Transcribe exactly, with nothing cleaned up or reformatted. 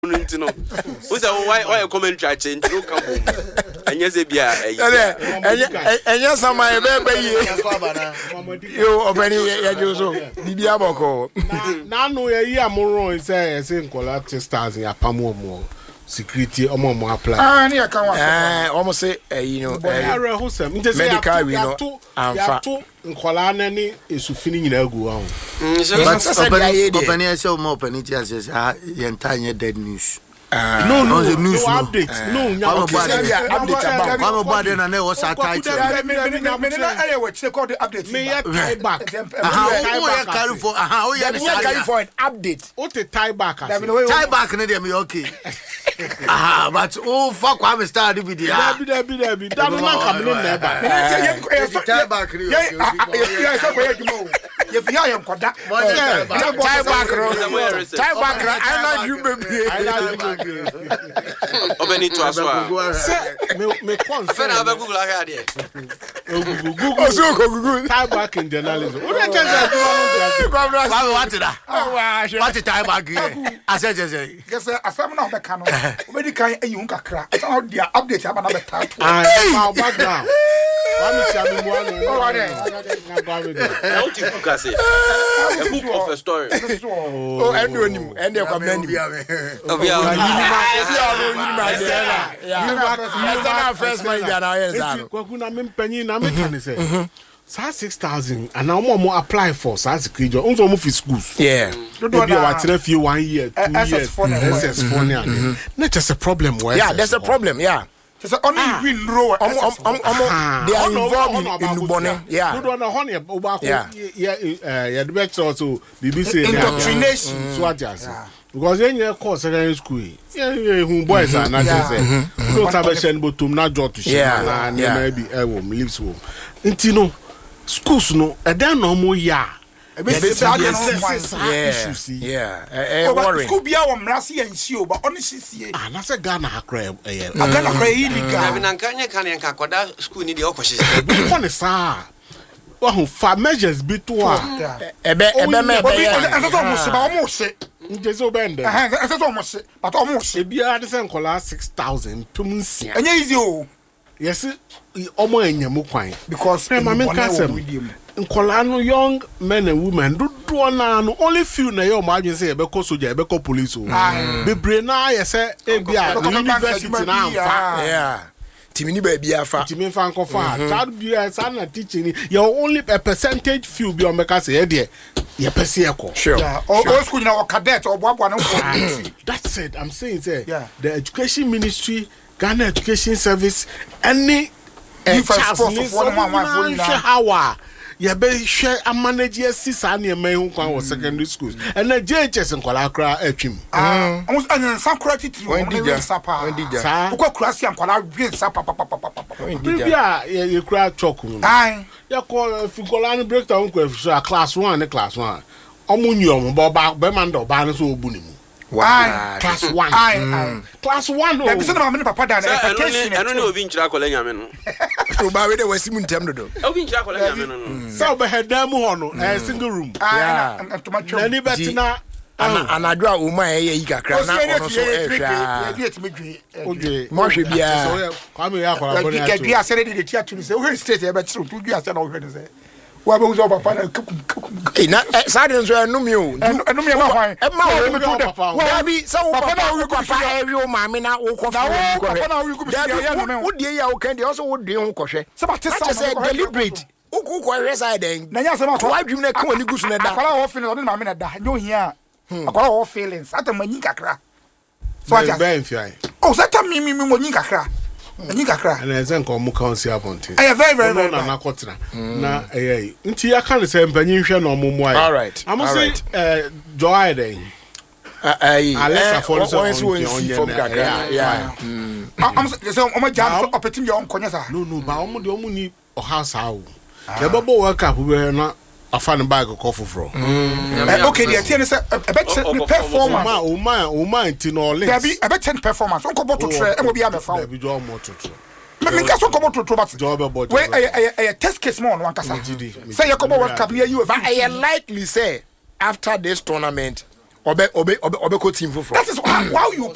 you know. Who's a why why a commentary change? No come. And yes, it be a. And yes, I'm my baby. You already you so. Bibia boko. Now no year more say say collect stars in Apamo more. Security omo mo apply. Ah, ni aka wa. Eh, almost say you know, medical we know. Amfa. Nkola na ni esufini nyina agu ahụ. But open open say mo open ti as say entire dead news. Uh, no, no, no, news, no, no update. Uh, no, no, update. Update about. I'm about then and what's our title? Me, me, me, me, me, I what they call the update. Me tie back. Aha, who you carry for? Aha, who you carry for an update? What the tie back? Tie back, na dem okay. Aha, but oh fuck, I'm started with the. Dabi, dabi, dabi. Dabi man come in never. Tie back, yeah, yeah, so where you go? If you are koda, tie back, tie back. I know you, baby. I know you. Open it to us. Me me confirm. I have Google here. Google Google Google. Tie back in journalism. What you say? What did that? What did tie back? I said just say. Yes, I said now the canon. When can you kakra? How dia update aba na beta. Ah, background. Wami chabi mwani. Oh, what How do you book say? A book of a story. Oh, anyone, any of them. First money that I am. Kwakuna mempanyi na meka ne say. Sa six thousand and now more apply for sa security. Unzo mo fi schools. Yeah. Don't be a three few one year, two years. S S four na. Not just a problem where. Yeah, there's a problem, yeah. There's only green row. They are involved in Lubone. Yeah. You don't know honey about yeah. Yeah, yeah, the best also B B C indoctrination. So what just. Because then you call secondary school. Yeah, yeah, who boys are not just say. Don't have a shen but to not draw to shit. Yeah, and maybe a home lives home. Intino schools no, a damn no more ya. Yeah, yeah. Uh, school be our Mrasi and Shio, but honestly, see, ah, that's a Ghana crab. A Ghana crab. Having Ankanya Kanya Kakoda school need the opposition. One is ah. Well, five measures be two. A bit, a bit, almost almost. Just obey. I said almost, but almost. A beer at the same color six thousand to Munsi. And easy. Yes, almost in your muquine. Because my main cousin. Nkolano young men and women do do na only few na your margin say beko soja beko police o be brain na ye say e bia university na amfa yeah timini ba bia fa timi fa nkofa child bia sa na teaching you only a percentage few be o meka say e de ye pese e ko sure yeah all school na cadet or boabo na that's it I'm saying say yeah. The education ministry Ghana Education Service any you first one one one how ya be share a manager six and your main one secondary schools and the J H S and Kolakra etchim. Ah, almost and some credit to when did sapa. When did ya? Uko krasi am kola grade sapa papa papa papa. Bibia you cry talk. Aye. Ya call if you go breakdown ko class one and class one. Omunyo mo ba be man do ba no so obu ni mu. Why? Class one. Aye. Mm. Class one. No. Because na me papa da na reputation. I don't know obi nchira kola nyame no. To ba we dey wasimu ntem do do. Obi nchira kola nyame no no. So be head dem ho no, a single room. Yeah. And to match. Na ni betina ana anadwo a o ma ye yi kakra na ono so e hwa. E ti medwe. Oje. Mo hwe bia. So kwa me ya kwara ko na. Ke dua sere de tia tu se. O state e be tru tu dua se na o hwe se. Wa be uzo papa na kukum kukum. Eh na sade nso enumi o. Enumi ma hwan. E ma o tu de. Wa bi se wo papa na wo papa e wi o ma me na wo kofa. Na wo papa na wo kubi ya no me. Wo die ya wo kan de so wo die ho kohwe. Se ba te say deliberate. Wo ko ko hwe side den. Na nya se ma ko wa dwim na kan wani gusu na da. Akwara wo feelings o de ma me na da. Nyo hia. Akwara wo feelings. Ata manyi kakra. So aja. Ben fiai. Oh, sata mi mi mi manyi kakra. Manyi kakra. Na ezen ko mu kan si abonte. Eh very very very. Na na kotra. Na eh nti ya kan se mpanyi hwe na omumu ayi. All right. I'm say eh joy den. Eh Alexa for so on from kakra. Yeah. I'm so o ma jam opportunity on konya sa. No no ba omu de omu ni o house awo. Ke babo work up we na afan bag ko foforo. Okay, the ten is a better performance. O man, o man ti no links. There be a better performance. On ko boto tre e mo bia me fa. There be jo mo to tre. Me nka so ko boto tre but. Job about. We a test case mo no ankasa. Say you come world cup near you. But I likely say after this tournament obe obe obe obe ko team foforo. That is how you